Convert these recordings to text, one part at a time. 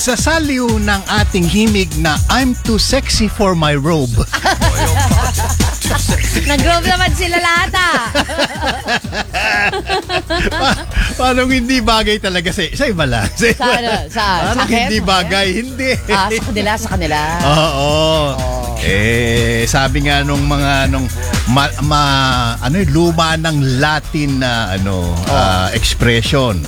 nagsasaliw ng ating himig na I'm too sexy for my robe. Nag-robe naman sila lahat Parang hindi bagay talaga sa iba lang. Sa Parang akin? hindi bagay, hindi. Sa kanila. Oo. Sabi nga nung mga luma ng Latin na expression.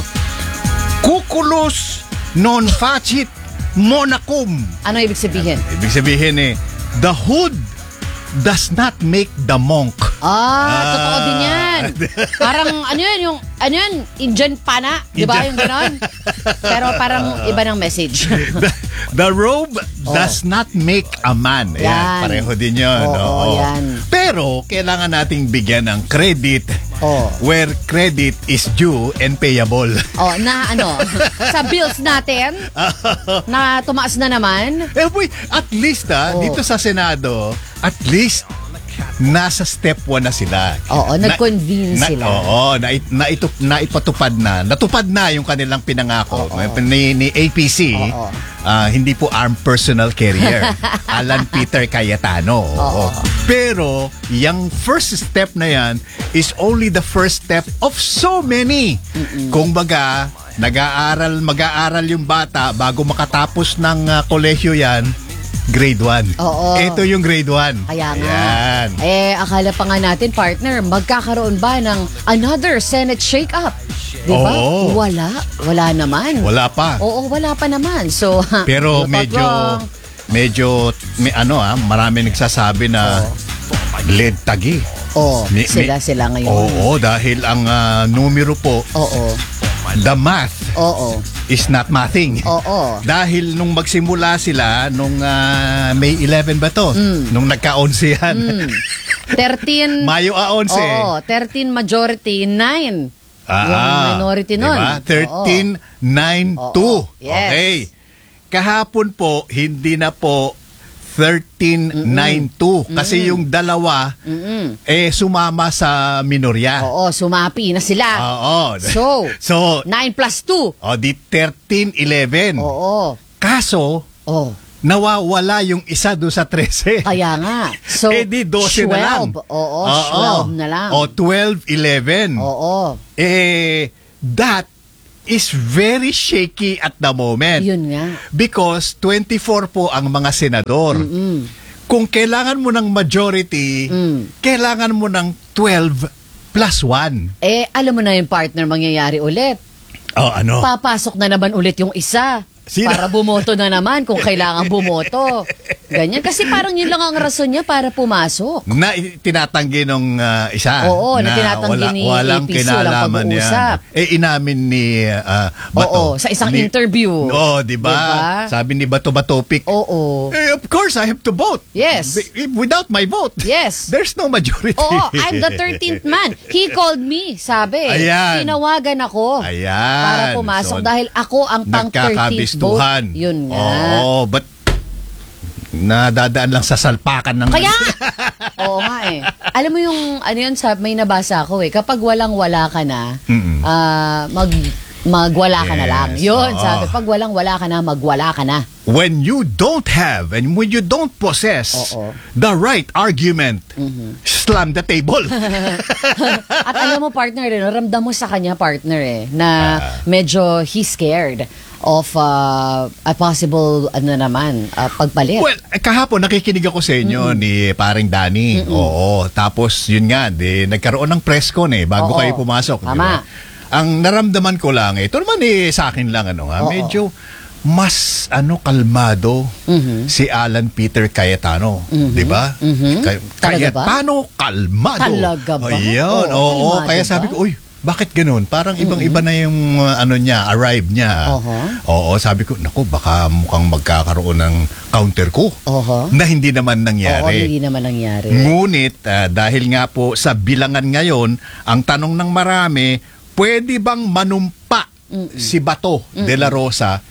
Cuculus non facit monacum. Ano ibig sabihin? Ibig sabihin the hood does not make the monk. Totoo din yan. Parang Indian pana, di ba yung ganon? Pero parang iba ng message. The robe does not make a man. Yan. Pareho din yun. Yan. Pero kailangan nating bigyan ng credit where credit is due and payable. Sa bills natin na tumaas na naman. At least dito sa Senado, at least nasa step 1 na sila. Nag-convene sila. Natupad na yung kanilang pinangako ni APC. Hindi po armed personal carrier. Alan Peter Cayetano. Pero yung first step na yan is only the first step of so many. Kung baga, mag-aaral yung bata bago makatapos ng kolehiyo yan, grade 1. Ito yung grade 1. Kaya nga. Akala pa nga natin, partner, magkakaroon ba ng another Senate shake-up? Diba? Wala naman. Wala pa. Wala pa naman. So, pero medyo marami nagsasabi na lead tagi. Sila ngayon. Dahil ang numero po, the math is not mathing. Dahil nung magsimula sila, nung May 11 ba to? Nung nagka-11 yan. 13. Mayo 11. 13 majority, 9. Yung minority nun. Diba? 13-9-2. Yes. Okay. Kahapon po, hindi na po 13-9-2. Kasi yung dalawa, sumama sa minorya. Sumapi na sila. So 9 plus 2. Di 13-11. Kaso, nawawala yung isa doon sa 13. Kaya nga. So, di 12 na lang. 12 na lang. 12-11. That is very shaky at the moment. Yun nga. Because 24 po ang mga senador. Kung kailangan mo ng majority, kailangan mo ng 12 plus 1. Alam mo na yung partner mangyayari ulit. Papasok na naman ulit yung isa. Para bumoto na naman kung kailangan bumoto. Ganyan. Kasi parang yun lang ang rason niya para pumasok. Na tinatanggi nung isa. Na tinatanggi ni walang APC, walang pag-uusap. Inamin ni Bato. Sa isang interview. Diba? Sabi ni Bato Batopik. Of course, I have to vote. Yes. Without my vote. Yes. There's no majority. I'm the 13th man. He called me, sabi. Tinawagan ako. Para pumasok dahil ako ang pang 13th vote. Yun nga. But nadadaan lang sa salpakan ng... Kaya! Alam mo yung, may nabasa ako kapag walang-wala ka na, magwala ka na lang. Yun, sabi, pag walang-wala ka na, magwala ka na. When you don't have and when you don't possess the right argument, slam the table. At alam mo, partner, ramdam mo sa kanya, partner, na medyo he's scared of a possible pagpalit. Well, kahapon nakikinig ako sa inyo ni paring Danny. Tapos yun nga, nagkaroon ng press con bago kayo pumasok. Tama. Diba? Ang naramdaman ko lang, ito naman sa akin lang medyo mas kalmado si Alan Peter Cayetano, 'di ba? Cayetano kalmado. Talaga ba? Ayun, kaya sabi ko, bakit ganoon? Parang ibang-iba na yung arrive niya. Sabi ko, naku, baka mukhang magkakaroon ng counter ko. Na hindi naman nangyari. Hindi naman nangyari. Ngunit, dahil nga po sa bilangan ngayon, ang tanong ng marami, pwede bang manumpa si Bato de la Rosa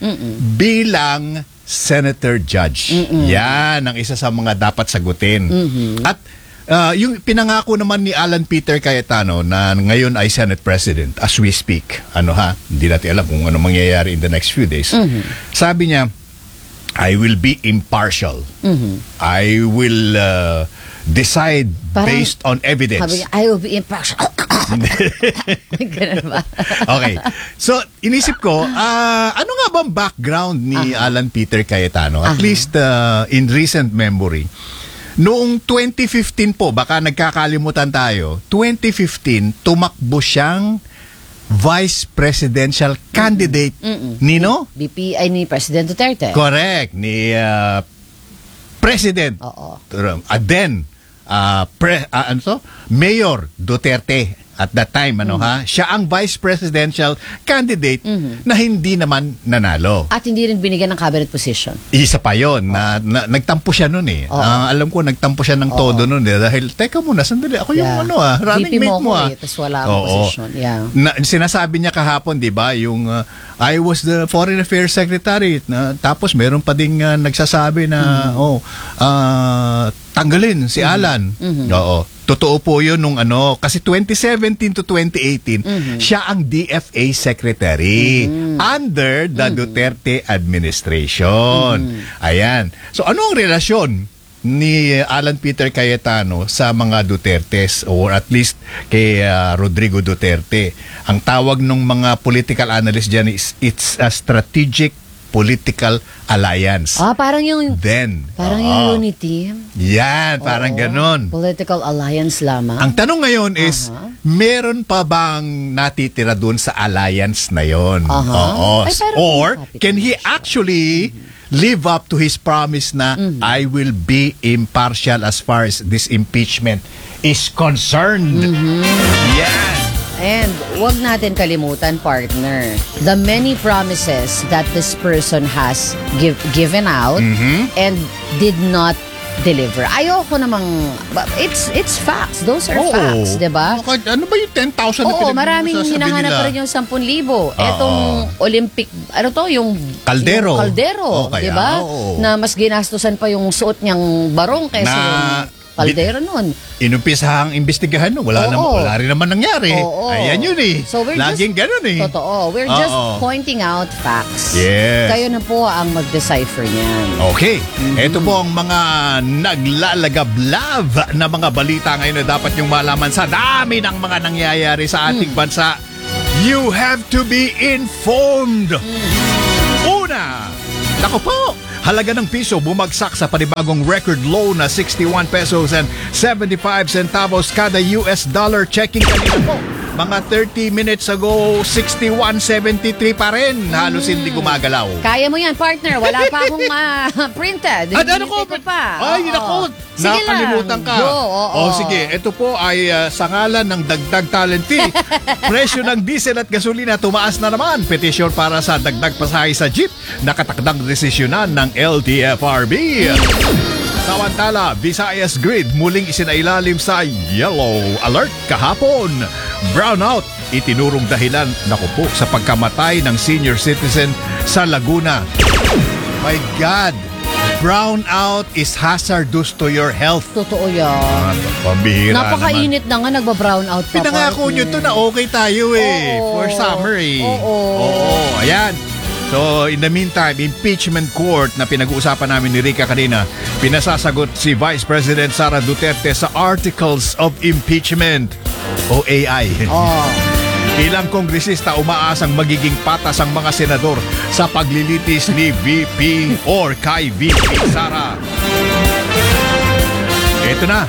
bilang Senator Judge? Yan ang isa sa mga dapat sagutin. At Yung pinangako naman ni Alan Peter Cayetano na ngayon ay Senate President as we speak. Hindi natin alam kung ano mangyayari in the next few days. Sabi niya, I will be impartial. I will decide based on evidence. Sabi niya, I will be impartial. Ganun ba? Okay. So, inisip ko, ano nga bang background ni Alan Peter Cayetano? At least in recent memory. Noong 2015 po, baka nagkakalimutan tayo, 2015, tumakbo siyang vice presidential candidate. Nino? BP ay ni President Duterte. Correct. Ni President. Then, Mayor Duterte. At that time, siya ang vice presidential candidate na hindi naman nanalo. At hindi rin binigyan ng cabinet position. Isa pa yun, na nagtampo siya nun eh. Alam ko, nagtampo siya ng todo nun eh. Dahil, teka muna, sandali, ako yung running mate mo. Tapos wala akong position. Yeah. Sinasabi niya kahapon, di ba, yung I was the Foreign Affairs Secretary. Tapos meron pa ding nagsasabi na, tanggalin si Alan. Oo. Totoo po yun nung kasi 2017 to 2018, siya ang DFA Secretary under the Duterte administration. Ayan. So ano ang relasyon ni Alan Peter Cayetano sa mga Dutertes or at least kay Rodrigo Duterte? Ang tawag ng mga political analysts dyan is it's a strategic political alliance. Parang yung yung unity. Yan, parang ganon. Political alliance lamang. Ang tanong ngayon is, meron pa bang natitira dun sa alliance na yon? Or can he actually live up to his promise na I will be impartial as far as this impeachment is concerned? Yan. And wag natin kalimutan, partner, the many promises that this person has given out and did not deliver. Ayoko namang, it's facts. Those are facts, di ba? Ano ba yung 10,000 na Oo, maraming hinahanap pa rin yung 10,000. Etong Olympic, yung Kaldero, di ba? Na mas ginastusan pa yung suot niyang barong kaysa yung kaldero nun. Inumpisahang imbestigahan nun. Wala rin naman nangyari. Ayan yun eh. So laging ganun eh. Totoo. We're just pointing out facts. Yes. Kayo na po ang mag-decipher niyan. Okay. Ito po ang mga naglalagablab na mga balita ngayon na dapat yung malaman sa dami ng mga nangyayari sa ating bansa. You have to be informed. Una, naku po, halaga ng piso bumagsak sa panibagong record low na 61 pesos and 75 centavos kada US dollar. Checking kanina po, mga 30 minutes ago, 61.73 pa rin. Halos hindi gumagalaw. Kaya mo yan, partner. Wala pa akong printed. Ano ko? Ay, naku. Nakalimutan ka. Sige. Ito po ay sa ngalan ng dagdag talent fee. Presyo ng diesel at gasolina tumaas na naman. Petisyon para sa dagdag pasahe sa jeep. Nakatakdang desisyonan ng LTFRB. Samantala, Visayas Grid muling isinailalim sa yellow alert kahapon. Brownout itinurong dahilan sa pagkamatay ng senior citizen sa Laguna. My God, brownout is hazardous to your health. Totoo yan. Pambihira napakainit na nga, nagba-brownout pa. Pinangako nyo to na okay tayo for summer Oo, ayan. So, in the meantime, impeachment court na pinag-uusapan namin ni Rica kanina, pinasasagot si Vice President Sara Duterte sa Articles of Impeachment o AI. Ilang kongresista umaasang magiging patas ang mga senador sa paglilitis ni VP or kay VP Sara. Ito na.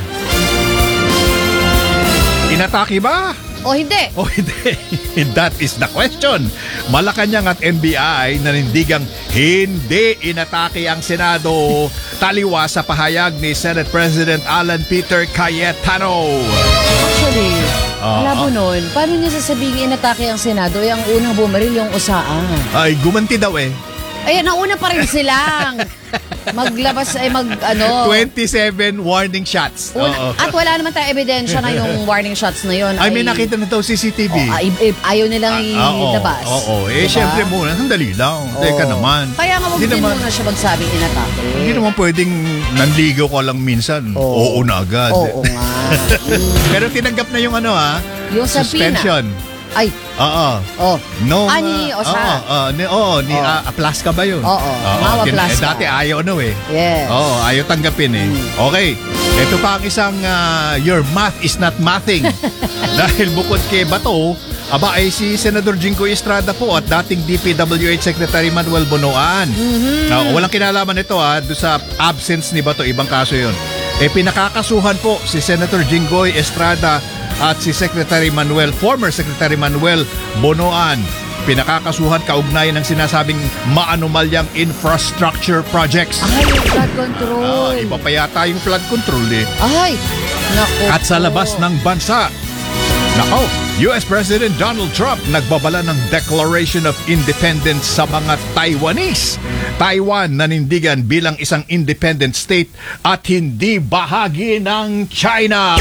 Inatake ba? O hindi? That is the question. Malacanang at NBI nanindigang hindi inatake ang Senado, taliwa sa pahayag ni Senate President Alan Peter Cayetano. Actually, labo nun, paano niya sasabihin inatake ang Senado? Ang unang bumaril yung USAA. Ay, gumanti daw Ay, nauna pa rin silang maglabas ay 27 warning shots. At wala naman tayong ebidensya na yung warning shots na yun. Ay, may nakita na to CCTV. Ayaw nilang ilabas. Diba? Syempre muna, sandali lang. Teka naman. Kaya nga din muna siya magsabing inatake. Hindi naman pwedeng nanligaw ko lang minsan. Oo na agad. Oo nga. Pero tinanggap na yung yung suspension. Ay. No. Ni Osa. Plaska ba yun? Mawa Plaska. Dati ayaw Yes. Ayaw tanggapin Okay. Ito pa ang isang your math is not mathing. Dahil bukod kay Bato, ay si Senador Jingo Estrada po at dating DPWH Secretary Manuel Bonoan. Walang kinalaman ito doon sa absence ni Bato. Ibang kaso yun. Pinakakasuhan po si Senator Jingoy Estrada at si former Secretary Manuel Bonoan. Pinakakasuhan kaugnayan ng sinasabing maanumalyang infrastructure projects. Ay, flood control. Iba pa yata yung flood control Ay, naku. At sa labas ng bansa, US President Donald Trump nagbabala ng Declaration of Independence sa mga Taiwanese. Taiwan nanindigan bilang isang independent state at hindi bahagi ng China.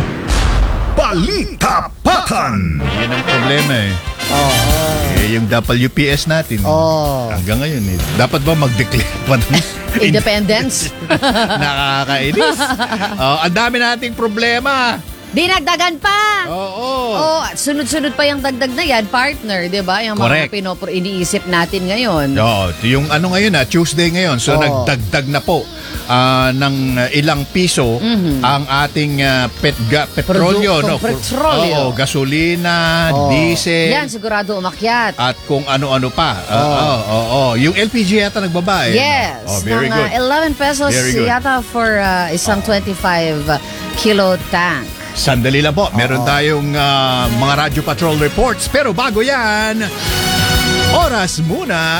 Balita Patan! Yan ang problema yung WPS natin. Hanggang ngayon dapat ba mag-declare pa ng independence? Nakakainis. Ang dami nating problema. Dinagdagan pa! Sunod-sunod pa yung dagdag na yan, partner, di ba? Yung mga iniisip natin ngayon. Yung ngayon Tuesday ngayon. So nagdagdag na po ng ilang piso ang ating petrolyo. Petrolyo. Gasolina, diesel. Yan, sigurado umakyat. At kung ano-ano pa. Yung LPG yata nagbaba Yes. Very good. 11 pesos yata for isang 25 kilo tank. Sandali lang po. Meron tayong mga Radyo Patrol reports. Pero bago yan, oras muna,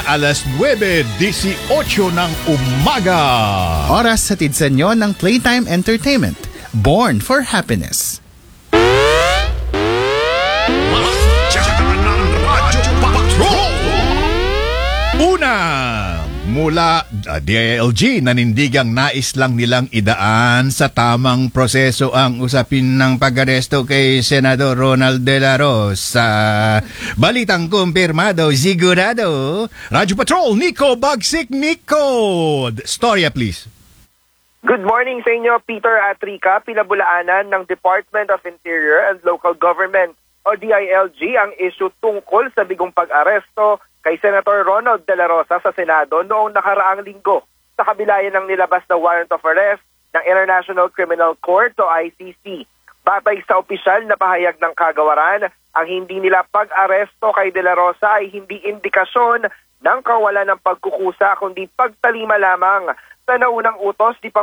9:18 ng umaga. Oras hatid sa inyo ng Playtime Entertainment. Born for Happiness. Una, mula DILG, nanindigang nais lang nilang idaan sa tamang proseso ang usapin ng pag-aresto kay Senador Ronald De La Rosa. Balitang kumpirmado, sigurado. Radyo Patrol, Nico Bagsik. Nico, storya please. Good morning sa inyo, Peter at Rica. Pinabulaanan ng Department of Interior and Local Government o DILG ang issue tungkol sa bigong pag-aresto kay Senator Ronald De La Rosa sa Senado noong nakaraang linggo. Sa kabila yan ng nilabas na warrant of arrest ng International Criminal Court o ICC. Batay sa opisyal na pahayag ng kagawaran, ang hindi nila pag-aresto kay De La Rosa ay hindi indikasyon ng kawalan ng pagkukusa kundi pagtalima lamang sa naunang utos ni